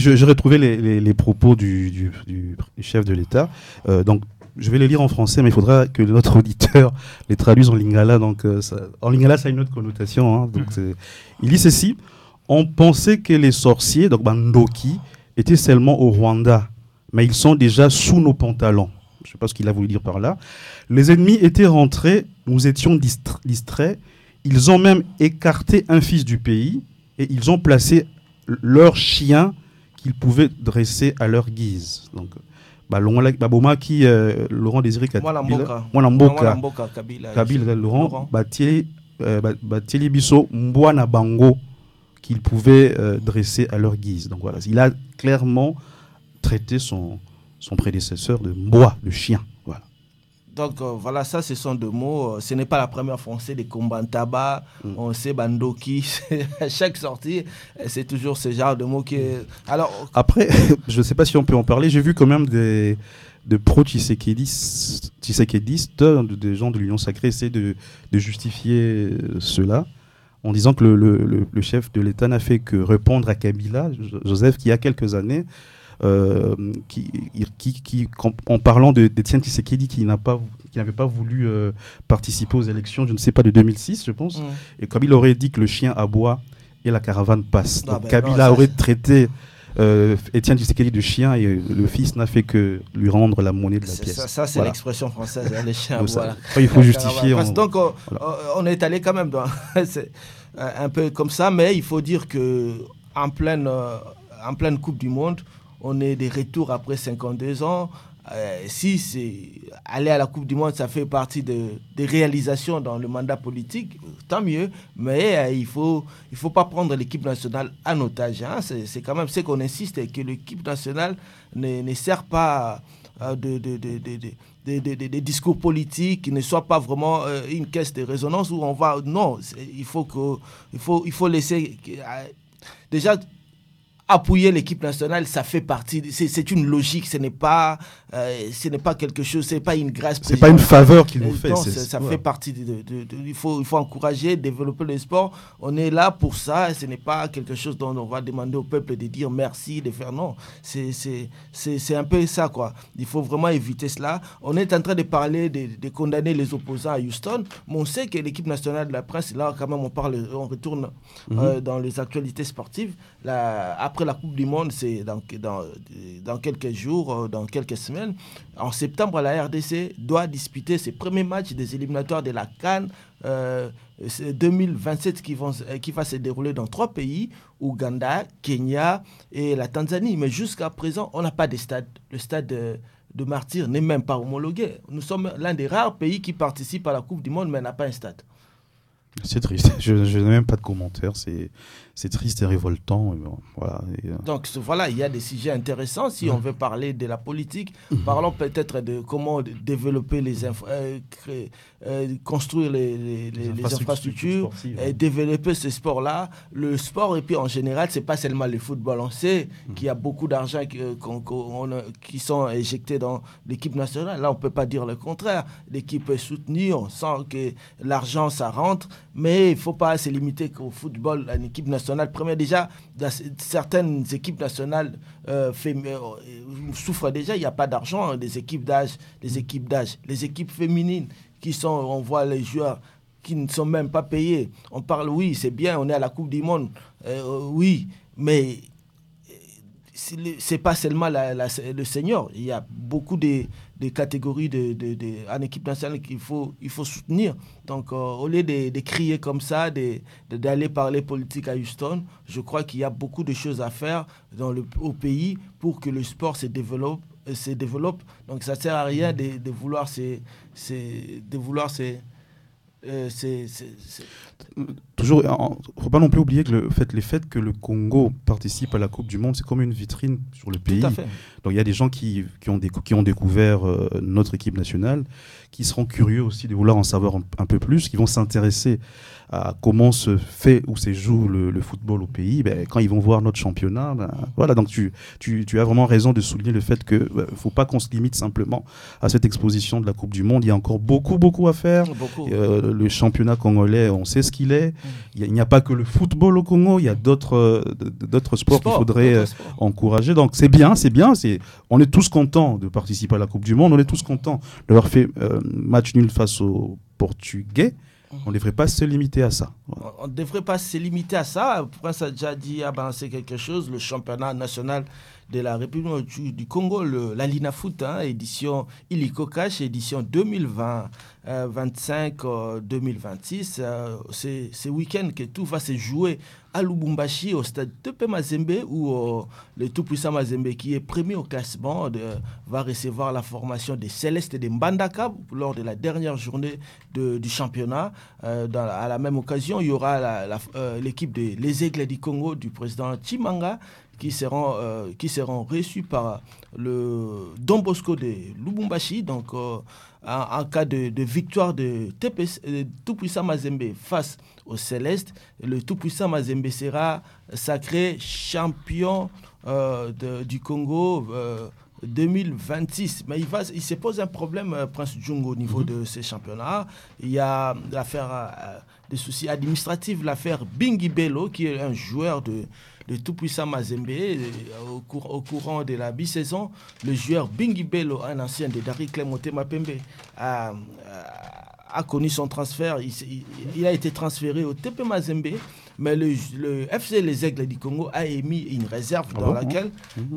J'ai retrouvé les propos du chef de l'État. Donc, je vais les lire en français, mais il faudra que notre auditeur les traduise en lingala. Donc, en lingala, ça a une autre connotation. Hein. Donc, il dit ceci. On pensait que les sorciers, donc Bandoki, étaient seulement au Rwanda, mais ils sont déjà sous nos pantalons. Je ne sais pas ce qu'il a voulu dire par là. Les ennemis étaient rentrés, nous étions distraits. Ils ont même écarté un fils du pays et ils ont placé leur chien qu'ils pouvaient dresser à leur guise. Donc, Laurent Désiré Kabila, Laurent Batieli Bisso Mbwana Bango qu'ils pouvaient dresser à leur guise. Donc voilà, il a clairement traité son prédécesseur de Mboa, le chien. Voilà. Donc voilà, ça ce sont deux mots. Ce n'est pas la première fois, on sait des Kombantaba, on sait Bandoki. À chaque sortie, c'est toujours ce genre de mots qui est... Alors, après, je ne sais pas si on peut en parler, j'ai vu quand même de pro-Tshisekidistes, des gens de l'Union Sacrée essayer de justifier cela en disant que le chef de l'État n'a fait que répondre à Kabila, Joseph, qui il y a quelques années, en parlant d'Étienne Tshisekedi qui n'avait pas voulu participer aux élections, je ne sais pas, de 2006, je pense, et Kabila aurait dit que le chien aboie et la caravane passe. Donc Kabila aurait traité Étienne Tshisekedi de chien et le fils n'a fait que lui rendre la monnaie de la pièce. Ça c'est l'expression française, hein, les chiens aboient. Il faut justifier. Donc on est allé quand même dans c'est un peu comme ça, mais il faut dire que en pleine Coupe du Monde, on est des retours après 52 ans. Si c'est aller à la Coupe du Monde, ça fait partie des réalisations dans le mandat politique, tant mieux. Mais il faut pas prendre l'équipe nationale en otage. Hein. C'est quand même ce qu'on insiste, que l'équipe nationale ne sert pas des discours politiques, qui ne soit pas vraiment une caisse de résonance où on va... Non, il faut laisser... Déjà... appuyer l'équipe nationale, ça fait partie, c'est une logique, ce n'est pas quelque chose, c'est pas une grâce. C'est pas une faveur qu'il nous fait. Non, ça fait partie il faut encourager, développer le sport. On est là pour ça, ce n'est pas quelque chose dont on va demander au peuple de dire merci, de faire non. C'est un peu ça, quoi. Il faut vraiment éviter cela. On est en train de parler de condamner les opposants à Houston, mais on sait que l'équipe nationale de la presse, là quand même on retourne dans les actualités sportives. Après la Coupe du Monde, c'est dans quelques jours, dans quelques semaines. En septembre, la RDC doit disputer ses premiers matchs des éliminatoires de la CAN 2027 qui va se dérouler dans 3 pays, Ouganda, Kenya et la Tanzanie. Mais jusqu'à présent, on n'a pas de stade. Le stade de Martyrs n'est même pas homologué. Nous sommes l'un des rares pays qui participent à la Coupe du Monde, mais n'a pas un stade. C'est triste, je n'ai même pas de commentaires, c'est triste et révoltant. Voilà. Donc voilà, il y a des sujets intéressants. Si on veut parler de la politique, parlons peut-être de comment développer construire les infrastructures et développer ce sport-là. Le sport, et puis en général, c'est pas seulement le football. On sait qu'il y a beaucoup d'argent qui sont éjectés dans l'équipe nationale. Là, on peut pas dire le contraire. L'équipe est soutenue, on sent que l'argent, ça rentre. Mais il ne faut pas se limiter qu'au football, à une équipe nationale. Première, déjà, certaines équipes nationales souffrent déjà, il n'y a pas d'argent, des équipes d'âge. Les équipes féminines, on voit les joueurs qui ne sont même pas payés. On parle, oui, c'est bien, on est à la Coupe du Monde, oui, mais c'est pas seulement le senior. Il y a beaucoup de catégories en équipe nationale qu'il faut soutenir. Donc, au lieu de crier comme ça, d'aller parler politique à Houston, je crois qu'il y a beaucoup de choses à faire au pays pour que le sport se développe. Donc, ça ne sert à rien de vouloir Toujours, faut pas non plus oublier que le fait que le Congo participe à la Coupe du Monde, c'est comme une vitrine sur le pays. Tout à fait. Donc il y a des gens qui ont découvert notre équipe nationale, qui seront curieux aussi de vouloir en savoir un peu plus, qui vont s'intéresser à comment se fait ou se joue le football au pays. Quand ils vont voir notre championnat, voilà. Donc tu as vraiment raison de souligner le fait que faut pas qu'on se limite simplement à cette exposition de la Coupe du Monde. Il y a encore beaucoup à faire. le championnat congolais, on sait ce qu'il est. Il n'y a pas que le football au Congo, il y a d'autres sports qu'il faudrait encourager. Donc c'est bien. On est tous contents de participer à la Coupe du Monde, on est tous contents d'avoir fait match nul face aux Portugais. On ne devrait pas se limiter à ça. Voilà. On ne devrait pas se limiter à ça. Prince a déjà dit, a balancé quelque chose, le championnat national de la République du Congo, la Lina Foot, édition Illico Cash, édition 2025-2026. C'est ce week-end que tout va se jouer à Lubumbashi, au stade TP Mazembe, où le tout-puissant Mazembe, qui est premier au classement, va recevoir la formation des Célestes et des Mbandaka lors de la dernière journée du championnat. À la même occasion, il y aura l'équipe des Aigles du Congo du président Chimanga, qui seront reçus par le Don Bosco de Lubumbashi. Donc, en cas de victoire de tout-puissant Mazembe face au Céleste, le tout-puissant Mazembe sera sacré champion du Congo 2026. Mais il se pose un problème, Prince Djungo, au niveau de ces championnats. Il y a des soucis administratifs, l'affaire Bingi Bello, qui est un joueur de tout-puissant Mazembe. Au courant de la bi-saison, le joueur Bingi Bello, un ancien de Dari Clémoté Mapembe, a connu son transfert. Il a été transféré au TP Mazembe, mais le FC Les Aigles du Congo a émis une réserve dans laquelle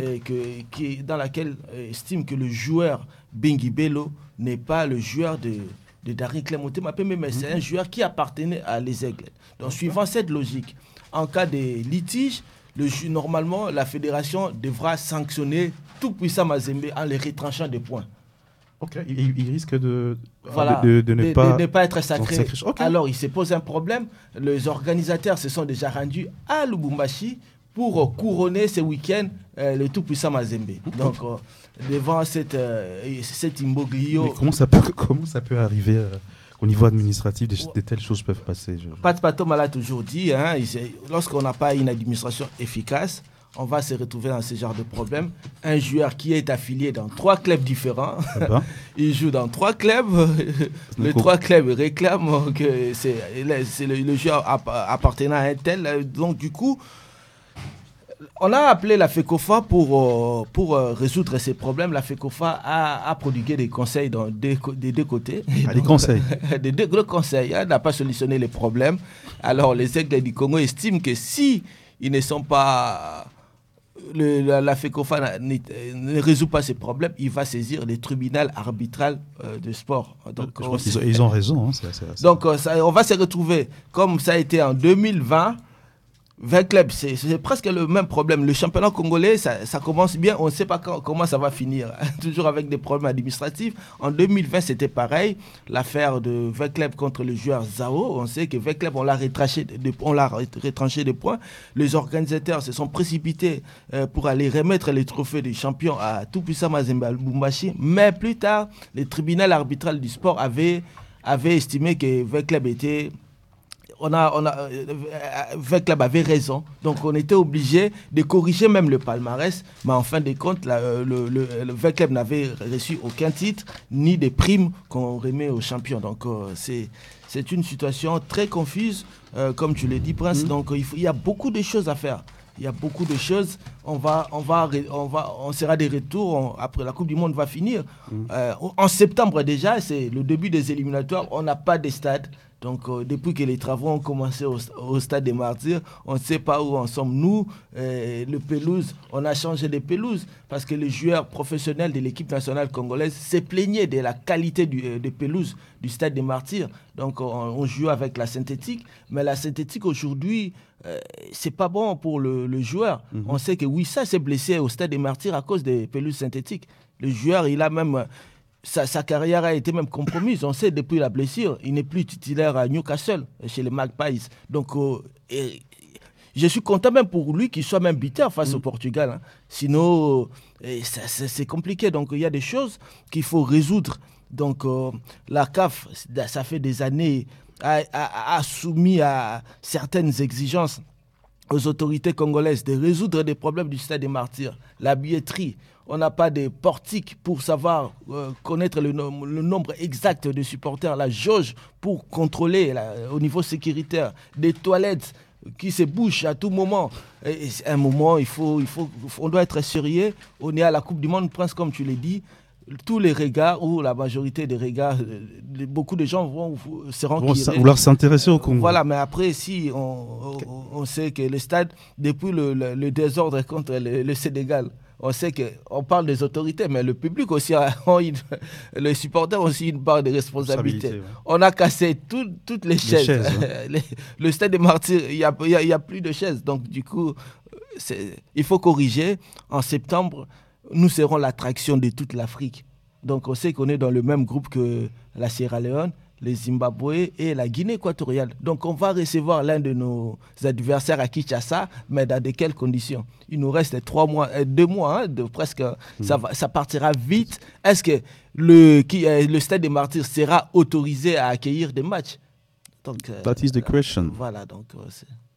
estime que le joueur Bingi Bello n'est pas le joueur de Dari Clémoté Mapembe, mais c'est un joueur qui appartenait à Les Aigles. Donc, suivant cette logique, en cas de litige, normalement, la fédération devra sanctionner tout puissant Mazembe en les retranchant des points. Ok, il risque de ne pas être sacré. Okay. Alors, il se pose un problème. Les organisateurs se sont déjà rendus à Lubumbashi pour couronner ce week-end le tout-puissant Mazembe. Okay. Donc, devant cet imbroglio... Mais comment ça peut arriver au niveau administratif, de telles choses peuvent passer? Pat Patom l'a toujours dit, lorsqu'on n'a pas une administration efficace, on va se retrouver dans ce genre de problème. Un joueur qui est affilié dans 3 clubs différents, il joue dans 3 clubs, les 3 clubs réclament que c'est le joueur appartenant à un tel. Donc du coup, on a appelé la FECOFA pour résoudre ces problèmes. La FECOFA a prodigué des conseils des deux côtés. Des conseils Des deux conseils. Elle n'a pas solutionné les problèmes. Alors, les Aigles du Congo estiment que si ils ne sont pas... la FECOFA ne résout pas ces problèmes, il va saisir les tribunaux arbitraux de sport. Donc, je pense qu'ils ont raison. Donc, on va se retrouver comme ça a été en 2020. 20 clubs, c'est presque le même problème. Le championnat congolais, ça commence bien, on ne sait pas comment ça va finir. Toujours avec des problèmes administratifs. En 2020, c'était pareil. L'affaire de 20 clubs contre le joueur Zao. On sait que 20 clubs, on l'a retranché des points. Les organisateurs se sont précipités pour aller remettre les trophées des champions à tout-puissant Mazembe Lubumbashi. Mais plus tard, le tribunal arbitral du sport avait estimé que 20 clubs étaient... 20 clubs avaient raison, donc on était obligé de corriger même le palmarès, mais en fin de compte, le 20 clubs n'avait reçu aucun titre, ni des primes qu'on remet aux champions. Donc c'est une situation très confuse, comme tu l'as dit, Prince. Donc il y a beaucoup de choses à faire. Il y a beaucoup de choses. On sera de retour après la Coupe du Monde va finir. En septembre déjà, c'est le début des éliminatoires. On n'a pas de stade. Donc, depuis que les travaux ont commencé au stade des Martyrs, on ne sait pas où en sommes nous. Le pelouse, on a changé de pelouse parce que les joueurs professionnels de l'équipe nationale congolaise se plaignaient de la qualité de pelouse du stade des Martyrs. Donc, on joue avec la synthétique. Mais la synthétique, aujourd'hui, c'est pas bon pour le joueur. On sait que Wissa s'est blessé au stade des Martyrs à cause des pelouses synthétiques. Le joueur, il a même... Sa carrière a été même compromise. On sait, depuis la blessure, il n'est plus titulaire à Newcastle, chez les Magpies. Donc, je suis content même pour lui qu'il soit même buteur face au Portugal. Sinon, c'est compliqué. Donc, il y a des choses qu'il faut résoudre. Donc, la CAF, ça fait des années, a soumis à certaines exigences aux autorités congolaises de résoudre des problèmes du stade des Martyrs, la billetterie. On n'a pas de portiques pour savoir connaître le nombre exact de supporters, la jauge pour contrôler au niveau sécuritaire, des toilettes qui se bouchent à tout moment. Et à un moment, on doit être sérieux. On est à la Coupe du Monde, Prince, comme tu l'as dit. Tous les regards, ou la majorité des regards, beaucoup de gens seront vouloir s'intéresser au Congo. Voilà, mais après, si on sait que le stade, depuis le désordre contre le Sénégal, on sait qu'on parle des autorités, mais le public aussi, les supporters ont aussi une part de responsabilité. Ouais. On a cassé toutes les chaises. Ouais. Le stade des Martyrs, il n'y a plus de chaises. Donc, du coup, il faut corriger. En septembre, nous serons l'attraction de toute l'Afrique. Donc, on sait qu'on est dans le même groupe que la Sierra Leone, le Zimbabwe et la Guinée équatoriale. Donc, on va recevoir l'un de nos adversaires à Kinshasa, mais dans de quelles conditions? Il nous reste 2 mois, presque. Ça partira vite. Est-ce que le Stade des Martyrs sera autorisé à accueillir des matchs? Donc, that is the question. Voilà, donc...